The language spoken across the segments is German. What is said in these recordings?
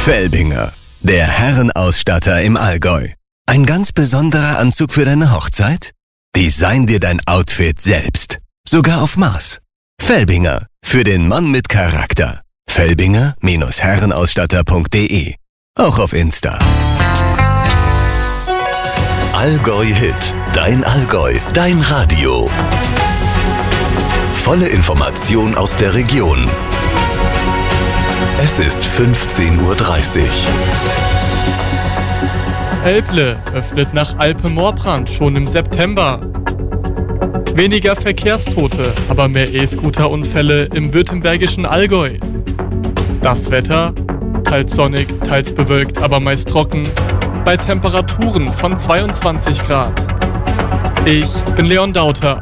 Felbinger, der Herrenausstatter im Allgäu. Ein ganz besonderer Anzug für deine Hochzeit? Design dir dein Outfit selbst. Sogar auf Maß. Felbinger, für den Mann mit Charakter. Felbinger-Herrenausstatter.de. Auch auf Insta. Allgäu Hit. Dein Allgäu. Dein Radio. Volle Information aus der Region. Es ist 15:30 Uhr. Elble öffnet nach Alpe-Moorbrand schon im September. Weniger Verkehrstote, aber mehr E-Scooter-Unfälle im württembergischen Allgäu. Das Wetter, teils sonnig, teils bewölkt, aber meist trocken, bei Temperaturen von 22 Grad. Ich bin Leon Dauter.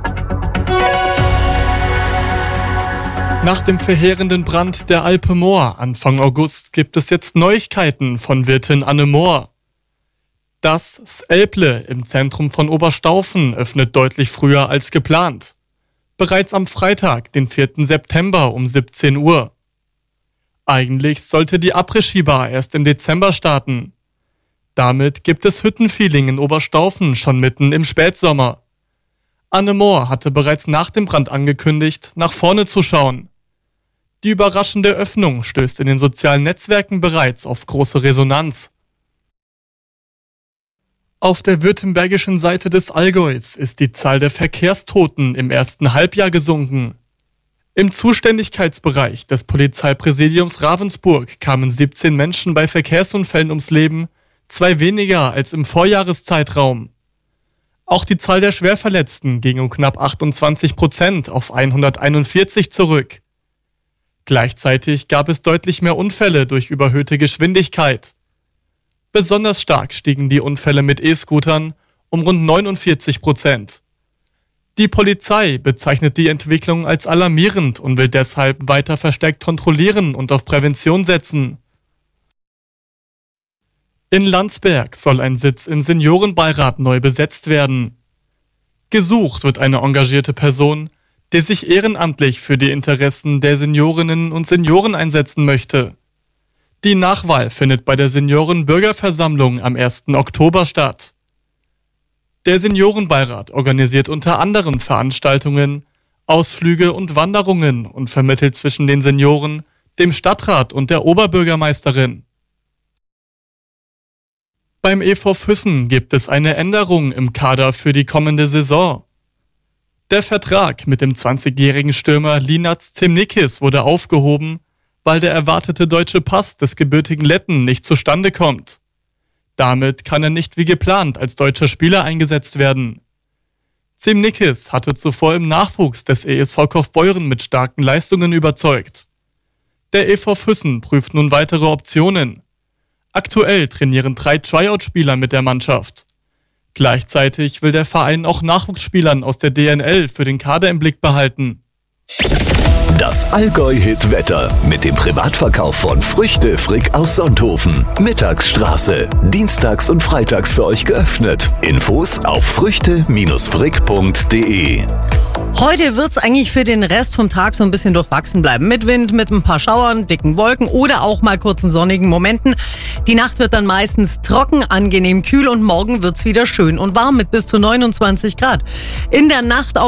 Nach dem verheerenden Brand der Alpe Moor Anfang August gibt es jetzt Neuigkeiten von Wirtin Anne Moor. Das S'Elble im Zentrum von Oberstaufen öffnet deutlich früher als geplant. Bereits am Freitag, den 4. September um 17 Uhr. Eigentlich sollte die Après-Ski-Bar erst im Dezember starten. Damit gibt es Hüttenfeeling in Oberstaufen schon mitten im Spätsommer. Anne Moor hatte bereits nach dem Brand angekündigt, nach vorne zu schauen. Die überraschende Öffnung stößt in den sozialen Netzwerken bereits auf große Resonanz. Auf der württembergischen Seite des Allgäus ist die Zahl der Verkehrstoten im ersten Halbjahr gesunken. Im Zuständigkeitsbereich des Polizeipräsidiums Ravensburg kamen 17 Menschen bei Verkehrsunfällen ums Leben, 2 weniger als im Vorjahreszeitraum. Auch die Zahl der Schwerverletzten ging um knapp 28% auf 141 zurück. Gleichzeitig gab es deutlich mehr Unfälle durch überhöhte Geschwindigkeit. Besonders stark stiegen die Unfälle mit E-Scootern um rund 49%. Die Polizei bezeichnet die Entwicklung als alarmierend und will deshalb weiter verstärkt kontrollieren und auf Prävention setzen. In Landsberg soll ein Sitz im Seniorenbeirat neu besetzt werden. Gesucht wird eine engagierte Person, die sich ehrenamtlich für die Interessen der Seniorinnen und Senioren einsetzen möchte. Die Nachwahl findet bei der Seniorenbürgerversammlung am 1. Oktober statt. Der Seniorenbeirat organisiert unter anderem Veranstaltungen, Ausflüge und Wanderungen und vermittelt zwischen den Senioren, dem Stadtrat und der Oberbürgermeisterin. Beim EV Füssen gibt es eine Änderung im Kader für die kommende Saison. Der Vertrag mit dem 20-jährigen Stürmer Linaz Zemnikis wurde aufgehoben, weil der erwartete deutsche Pass des gebürtigen Letten nicht zustande kommt. Damit kann er nicht wie geplant als deutscher Spieler eingesetzt werden. Zemnikis hatte zuvor im Nachwuchs des ESV Kaufbeuren mit starken Leistungen überzeugt. Der EV Füssen prüft nun weitere Optionen. Aktuell trainieren 3 Tryout-Spieler mit der Mannschaft. Gleichzeitig will der Verein auch Nachwuchsspielern aus der DNL für den Kader im Blick behalten. Das Allgäu-Hit-Wetter mit dem Privatverkauf von Früchte Frick aus Sonthofen. Mittagsstraße. Dienstags und freitags für euch geöffnet. Infos auf früchte-frick.de. Heute wird's eigentlich für den Rest vom Tag so ein bisschen durchwachsen bleiben. Mit Wind, mit ein paar Schauern, dicken Wolken oder auch mal kurzen sonnigen Momenten. Die Nacht wird dann meistens trocken, angenehm kühl und morgen wird's wieder schön und warm mit bis zu 29 Grad. In der Nacht